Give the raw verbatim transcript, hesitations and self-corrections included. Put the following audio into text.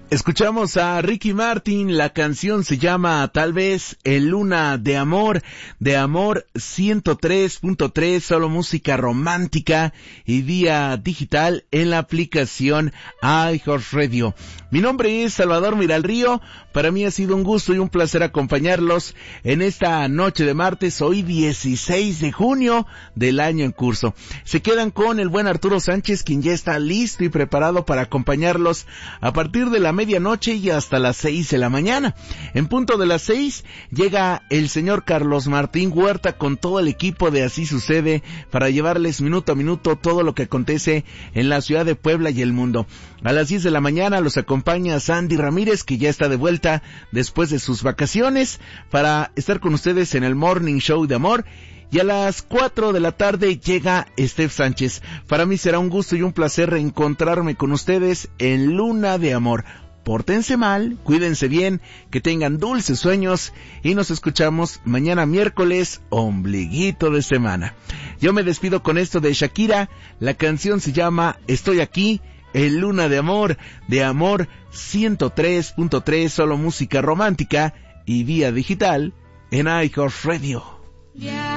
Escuchamos a Ricky Martin, la canción se llama tal vez El Luna de Amor, de Amor ciento tres punto tres, solo música romántica y vía digital en la aplicación iHeartRadio. Mi nombre es Salvador Miralrío, para mí ha sido un gusto y un placer acompañarlos en esta noche de martes, hoy dieciséis de junio del año en curso. Se quedan con el buen Arturo Sánchez, quien ya está listo y preparado para acompañarlos a partir de la medianoche y hasta las seis de la mañana. En punto de las seis llega el señor Carlos Martín Huerta con todo el equipo de Así Sucede para llevarles minuto a minuto todo lo que acontece en la ciudad de Puebla y el mundo. A las diez de la mañana los acompaña Sandy Ramírez, que ya está de vuelta después de sus vacaciones para estar con ustedes en el Morning Show de Amor. Y a las cuatro de la tarde llega Steph Sánchez. Para mí será un gusto y un placer reencontrarme con ustedes en Luna de Amor. Pórtense mal, cuídense bien, que tengan dulces sueños y nos escuchamos mañana miércoles, ombliguito de semana. Yo me despido con esto de Shakira, la canción se llama Estoy Aquí, el Luna de Amor, de Amor ciento tres punto tres, solo música romántica y vía digital en iHeartRadio. Yeah.